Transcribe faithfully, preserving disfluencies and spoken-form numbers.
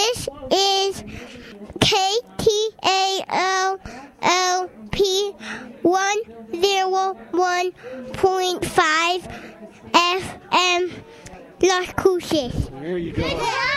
This is K T A L L P one oh one point five F M Las Cruces. There you go.